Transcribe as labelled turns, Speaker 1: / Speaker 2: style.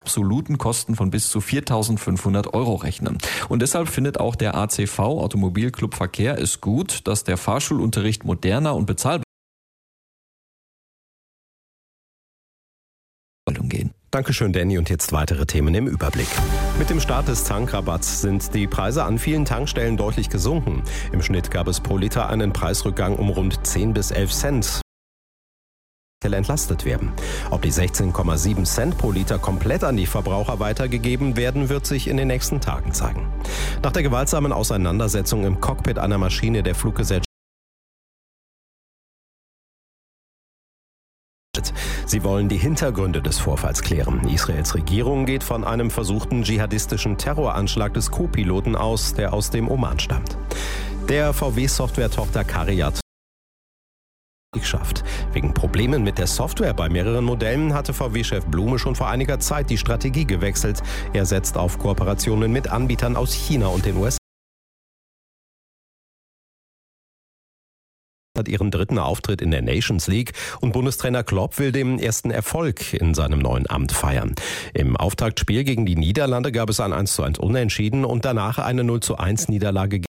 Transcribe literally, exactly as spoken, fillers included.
Speaker 1: absoluten Kosten von bis zu viertausendfünfhundert Euro rechnen. Und deshalb findet auch der A C V Automobilclub Verkehr es gut, dass der Fahrschulunterricht moderner und bezahlbar gehen.
Speaker 2: Dankeschön, Danny. Und jetzt weitere Themen im Überblick. Mit dem Start des Tankrabatts sind die Preise an vielen Tankstellen deutlich gesunken. Im Schnitt gab es pro Liter einen Preisrückgang um rund zehn bis elf Cent. Entlastet werden. Ob die sechzehn Komma sieben Cent pro Liter komplett an die Verbraucher weitergegeben werden, wird sich in den nächsten Tagen zeigen. Nach der gewaltsamen Auseinandersetzung im Cockpit einer Maschine der Fluggesellschaft Sie wollen die Hintergründe des Vorfalls klären. Israels Regierung geht von einem versuchten dschihadistischen Terroranschlag des Co-Piloten aus, der aus dem Oman stammt. Der V W-Software-Tochter CARIAD geschafft. Wegen Problemen mit der Software bei mehreren Modellen hatte V W-Chef Blume schon vor einiger Zeit die Strategie gewechselt. Er setzt auf Kooperationen mit Anbietern aus China und den U S A. Hat ihren dritten Auftritt in der Nations League und Bundestrainer Klopp will den ersten Erfolg in seinem neuen Amt feiern. Im Auftaktspiel gegen die Niederlande gab es ein eins zu eins Unentschieden und danach eine null zu eins Niederlage